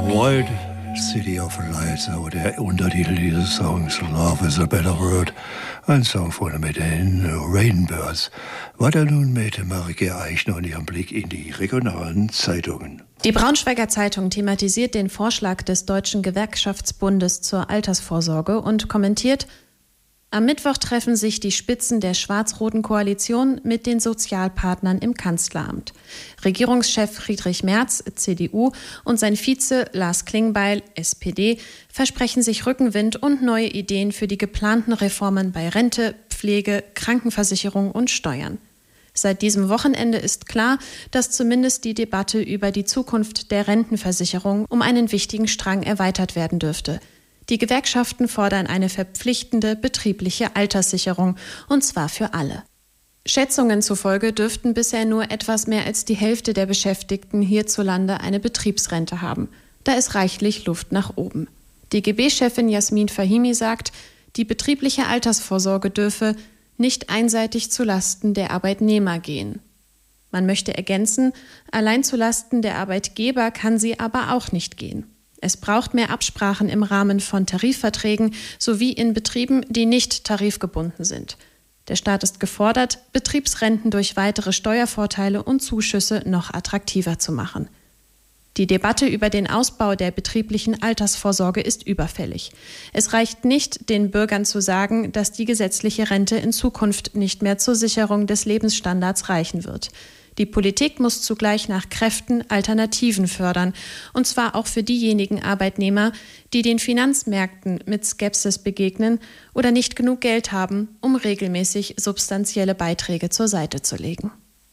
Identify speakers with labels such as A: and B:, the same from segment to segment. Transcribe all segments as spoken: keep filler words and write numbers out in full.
A: White City of Lights, aber der Untertitel dieses Songs, Love is a Better Word, ein Song von den Rainbirds. Weiter nun mit Marike Eichner und ihrem Blick in die regionalen Zeitungen.
B: Die Braunschweiger Zeitung thematisiert den Vorschlag des Deutschen Gewerkschaftsbundes zur Altersvorsorge und kommentiert: Am Mittwoch treffen sich die Spitzen der schwarz-roten Koalition mit den Sozialpartnern im Kanzleramt. Regierungschef Friedrich Merz, C D U, und sein Vize Lars Klingbeil, S P D, versprechen sich Rückenwind und neue Ideen für die geplanten Reformen bei Rente, Pflege, Krankenversicherung und Steuern. Seit diesem Wochenende ist klar, dass zumindest die Debatte über die Zukunft der Rentenversicherung um einen wichtigen Strang erweitert werden dürfte. Die Gewerkschaften fordern eine verpflichtende betriebliche Alterssicherung, und zwar für alle. Schätzungen zufolge dürften bisher nur etwas mehr als die Hälfte der Beschäftigten hierzulande eine Betriebsrente haben. Da ist reichlich Luft nach oben. D G B-Chefin Jasmin Fahimi sagt, die betriebliche Altersvorsorge dürfe nicht einseitig zulasten der Arbeitnehmer gehen. Man möchte ergänzen, allein zulasten der Arbeitgeber kann sie aber auch nicht gehen. Es braucht mehr Absprachen im Rahmen von Tarifverträgen sowie in Betrieben, die nicht tarifgebunden sind. Der Staat ist gefordert, Betriebsrenten durch weitere Steuervorteile und Zuschüsse noch attraktiver zu machen. Die Debatte über den Ausbau der betrieblichen Altersvorsorge ist überfällig. Es reicht nicht, den Bürgern zu sagen, dass die gesetzliche Rente in Zukunft nicht mehr zur Sicherung des Lebensstandards reichen wird. Die Politik muss zugleich nach Kräften Alternativen fördern, und zwar auch für diejenigen Arbeitnehmer, die den Finanzmärkten mit Skepsis begegnen oder nicht genug Geld haben, um regelmäßig substanzielle Beiträge zur Seite zu legen.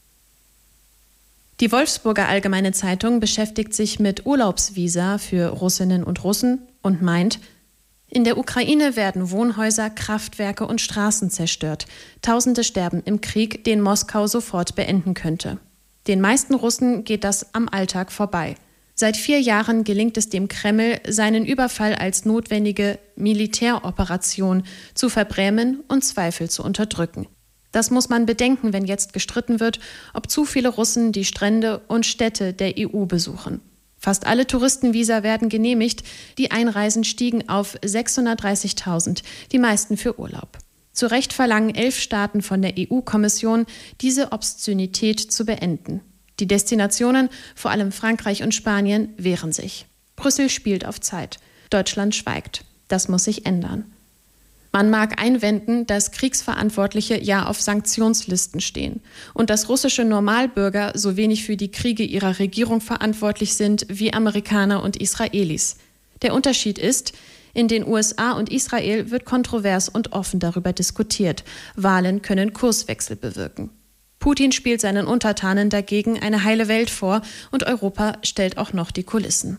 B: Die Wolfsburger Allgemeine Zeitung beschäftigt sich mit Urlaubsvisa für Russinnen und Russen und meint: In der Ukraine werden Wohnhäuser, Kraftwerke und Straßen zerstört. Tausende sterben im Krieg, den Moskau sofort beenden könnte. Den meisten Russen geht das am Alltag vorbei. Seit vier Jahren gelingt es dem Kreml, seinen Überfall als notwendige Militäroperation zu verbrämen und Zweifel zu unterdrücken. Das muss man bedenken, wenn jetzt gestritten wird, ob zu viele Russen die Strände und Städte der E U besuchen. Fast alle Touristenvisa werden genehmigt, die Einreisen stiegen auf sechshundertdreißigtausend, die meisten für Urlaub. Zu Recht verlangen elf Staaten von der E U-Kommission, diese Obszönität zu beenden. Die Destinationen, vor allem Frankreich und Spanien, wehren sich. Brüssel spielt auf Zeit. Deutschland schweigt. Das muss sich ändern. Man mag einwenden, dass Kriegsverantwortliche ja auf Sanktionslisten stehen und dass russische Normalbürger so wenig für die Kriege ihrer Regierung verantwortlich sind wie Amerikaner und Israelis. Der Unterschied ist, in den U S A und Israel wird kontrovers und offen darüber diskutiert. Wahlen können Kurswechsel bewirken. Putin spielt seinen Untertanen dagegen eine heile Welt vor und Europa stellt auch noch die Kulissen.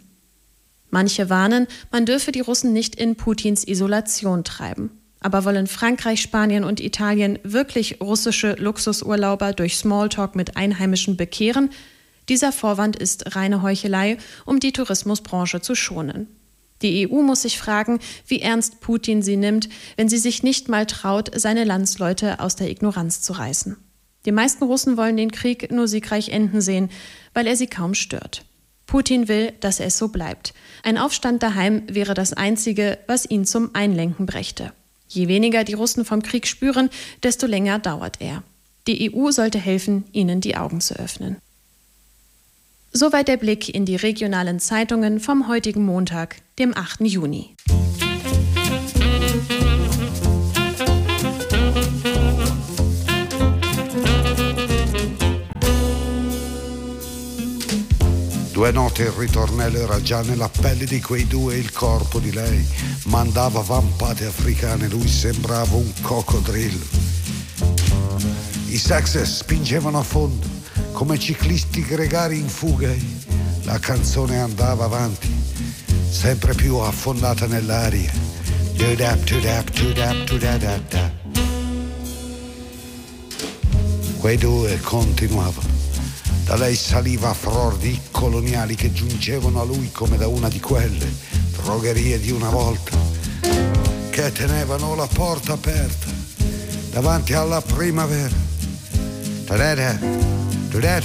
B: Manche warnen, man dürfe die Russen nicht in Putins Isolation treiben. Aber wollen Frankreich, Spanien und Italien wirklich russische Luxusurlauber durch Smalltalk mit Einheimischen bekehren? Dieser Vorwand ist reine Heuchelei, um die Tourismusbranche zu schonen. Die E U muss sich fragen, wie ernst Putin sie nimmt, wenn sie sich nicht mal traut, seine Landsleute aus der Ignoranz zu reißen. Die meisten Russen wollen den Krieg nur siegreich enden sehen, weil er sie kaum stört. Putin will, dass es so bleibt. Ein Aufstand daheim wäre das Einzige, was ihn zum Einlenken brächte. Je weniger die Russen vom Krieg spüren, desto länger dauert er. Die E U sollte helfen, ihnen die Augen zu öffnen. Soweit der Blick in die regionalen Zeitungen vom heutigen Montag, dem achten Juni.
C: Due note il ritornello era già nella pelle di quei due il corpo di lei mandava vampate africane, lui sembrava un coccodrillo. I sax spingevano a fondo come ciclisti gregari in fuga, la canzone andava avanti sempre più affondata nell'aria. Quei due continuavano. Da lei saliva a fror di coloniali che giungevano a lui come da una di quelle drogherie di una volta, che tenevano la porta aperta davanti alla primavera.